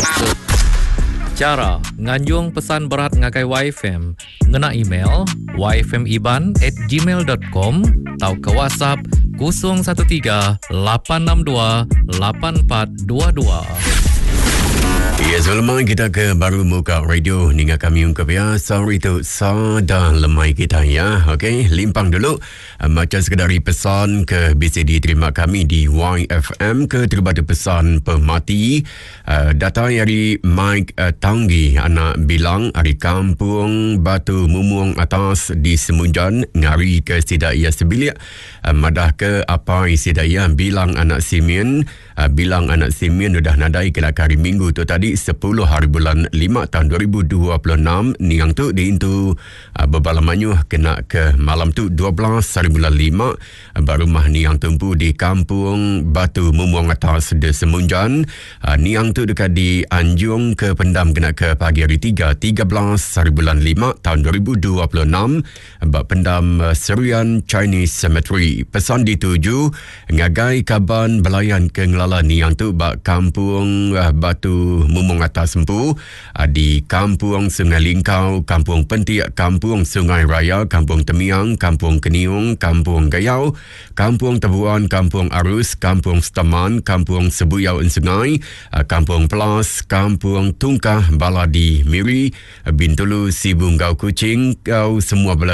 Cara nganjung pesan berat ngagai YFM ngena email yfmiban@gmail.com atau ke WhatsApp 013 862 8422. Ya, selamat kita ke baru muka radio hingga kami ungkap ya. Sorry tu sada lemai kita ya. Okey, limpang dulu. Macam sekadari pesan ke BCD terima kami di YFM ke terbada pesan pemati. Data dari Mike Tanggi anak bilang dari kampung Batu Mumuang Atas di Semunjan ngari ke Sidaya Sebilik. Madah ke apa Sidaya bilang anak Simeon sudah nadai ke hari Minggu tu tadi 10 hari bulan 5 tahun 2026 ni yang tu diintu berbalamanyu kena ke malam tu 12 hari bulan 5 baru mah ni yang tempu di kampung Batu Mumuang Atas de Semunjan ni yang tu dekat di Anjung ke pendam kena ke pagi hari 13 hari bulan 5 tahun 2026 bak pendam Serian Chinese Cemetery. Pesan dituju ngagai kaban belayan ke ngelala ni yang tu bak kampung Batu Mumuang Atas Sempu di kampung Sungai Lingkau, kampung Pentiak, kampung Sungai Raya, kampung Temiang, kampung Keniung, kampung Gayau, kampung Tabuan, kampung Arus, kampung Setaman, kampung Sebuyau Sungai, kampung Pelas, kampung Tungkah, Baladi Miri, Bintulu, Sibunggau Kucing, kau semua